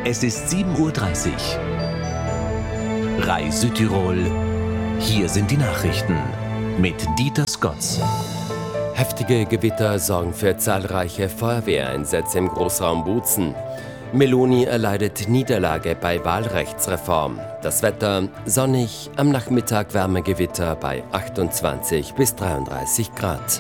Es ist 7:30 Uhr. RAI Südtirol. Hier sind die Nachrichten mit Dieter Scotts. Heftige Gewitter sorgen für zahlreiche Feuerwehreinsätze im Großraum Bozen. Meloni erleidet Niederlage bei Wahlrechtsreform. Das Wetter sonnig, am Nachmittag Wärmegewitter bei 28 bis 33 Grad.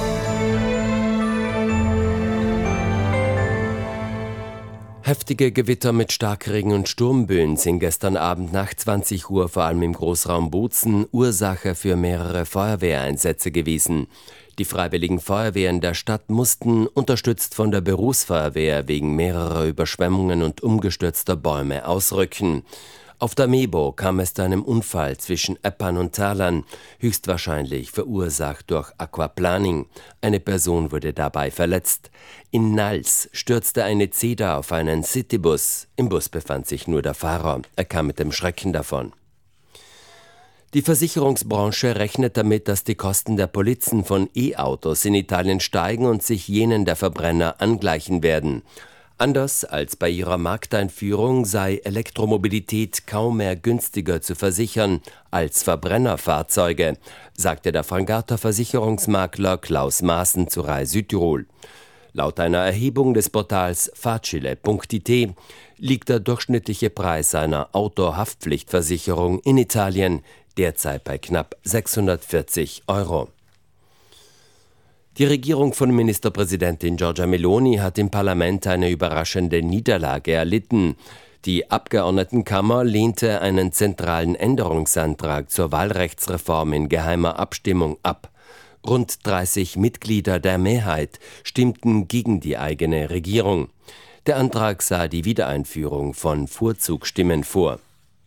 Heftige Gewitter mit Starkregen und Sturmböen sind gestern Abend nach 20 Uhr vor allem im Großraum Bozen Ursache für mehrere Feuerwehreinsätze gewesen. Die freiwilligen Feuerwehren der Stadt mussten, unterstützt von der Berufsfeuerwehr, wegen mehrerer Überschwemmungen und umgestürzter Bäume ausrücken. Auf der Mebo kam es zu einem Unfall zwischen Eppan und Thalern, höchstwahrscheinlich verursacht durch Aquaplaning. Eine Person wurde dabei verletzt. In Nals stürzte eine Zeder auf einen Citybus. Im Bus befand sich nur der Fahrer. Er kam mit dem Schrecken davon. Die Versicherungsbranche rechnet damit, dass die Kosten der Polizen von E-Autos in Italien steigen und sich jenen der Verbrenner angleichen werden. Anders als bei ihrer Markteinführung sei Elektromobilität kaum mehr günstiger zu versichern als Verbrennerfahrzeuge, sagte der Frangarter Versicherungsmakler Klaus Maaßen zu RAI Südtirol. Laut einer Erhebung des Portals Facile.it liegt der durchschnittliche Preis einer Autohaftpflichtversicherung in Italien derzeit bei knapp 640 €. Die Regierung von Ministerpräsidentin Giorgia Meloni hat im Parlament eine überraschende Niederlage erlitten. Die Abgeordnetenkammer lehnte einen zentralen Änderungsantrag zur Wahlrechtsreform in geheimer Abstimmung ab. Rund 30 Mitglieder der Mehrheit stimmten gegen die eigene Regierung. Der Antrag sah die Wiedereinführung von Vorzugsstimmen vor.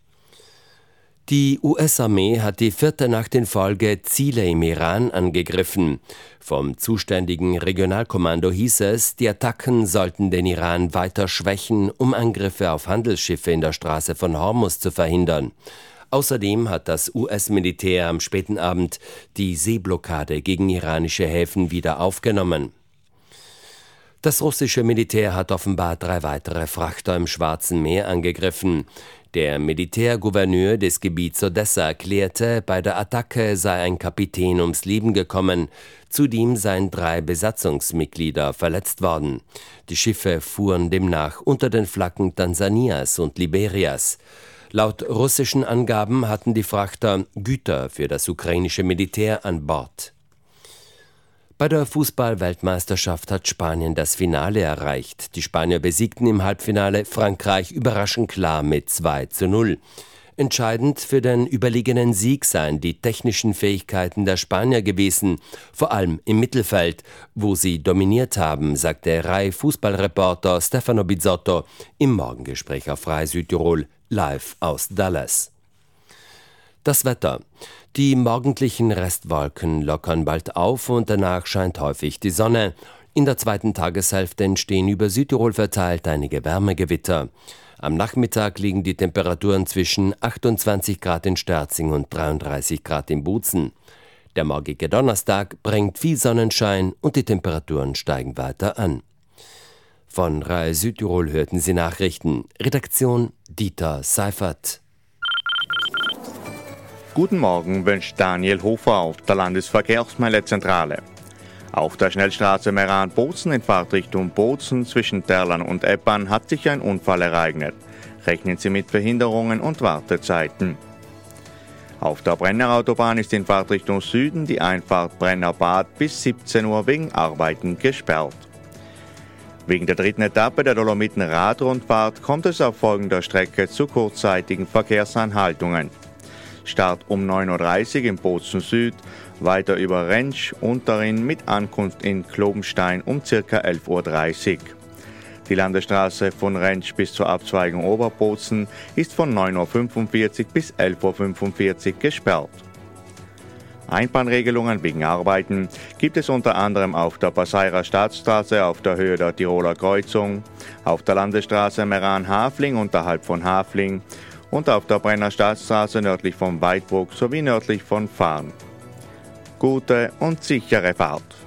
Die US-Armee hat die 4. Nacht in Folge Ziele im Iran angegriffen. Vom zuständigen Regionalkommando hieß es, die Attacken sollten den Iran weiter schwächen, um Angriffe auf Handelsschiffe in der Straße von Hormuz zu verhindern. Außerdem hat das US-Militär am späten Abend die Seeblockade gegen iranische Häfen wieder aufgenommen. Das russische Militär hat offenbar 3 weitere Frachter im Schwarzen Meer angegriffen. Der Militärgouverneur des Gebiets Odessa erklärte, bei der Attacke sei ein Kapitän ums Leben gekommen. Zudem seien 3 Besatzungsmitglieder verletzt worden. Die Schiffe fuhren demnach unter den Flaggen Tansanias und Liberias. Laut russischen Angaben hatten die Frachter Güter für das ukrainische Militär an Bord. Bei der Fußball-Weltmeisterschaft hat Spanien das Finale erreicht. Die Spanier besiegten im Halbfinale Frankreich überraschend klar mit 2:0. Entscheidend für den überlegenen Sieg seien die technischen Fähigkeiten der Spanier gewesen, vor allem im Mittelfeld, wo sie dominiert haben, sagte RAI-Fußballreporter Stefano Bizzotto im Morgengespräch auf RAI Südtirol live aus Dallas. Das Wetter. Die morgendlichen Restwolken lockern bald auf und danach scheint häufig die Sonne. In der zweiten Tageshälfte entstehen über Südtirol verteilt einige Wärmegewitter. Am Nachmittag liegen die Temperaturen zwischen 28 Grad in Sterzing und 33 Grad in Bozen. Der morgige Donnerstag bringt viel Sonnenschein und die Temperaturen steigen weiter an. Von RAI Südtirol hörten Sie Nachrichten. Redaktion Dieter Seifert. Guten Morgen wünscht Daniel Hofer auf der Landesverkehrsmeldezentrale. Auf der Schnellstraße Meran-Bozen in Fahrtrichtung Bozen zwischen Thalern und Eppan hat sich ein Unfall ereignet. Rechnen Sie mit Verhinderungen und Wartezeiten. Auf der Brennerautobahn ist in Fahrtrichtung Süden die Einfahrt Brennerbad bis 17 Uhr wegen Arbeiten gesperrt. Wegen der 3. Etappe der Dolomiten-Radrundfahrt kommt es auf folgender Strecke zu kurzzeitigen Verkehrsanhaltungen. Start um 9:30 Uhr in Bozen Süd, weiter über Rentsch, Unterrinn mit Ankunft in Klobenstein um ca. 11:30 Uhr. Die Landesstraße von Rentsch bis zur Abzweigung Oberbozen ist von 9:45 Uhr bis 11:45 Uhr gesperrt. Einbahnregelungen wegen Arbeiten gibt es unter anderem auf der Passeirer Staatsstraße auf der Höhe der Tiroler Kreuzung, auf der Landesstraße Meran-Hafling unterhalb von Hafling und auf der Brenner Staatsstraße nördlich von Weidbruck sowie nördlich von Farn. Gute und sichere Fahrt!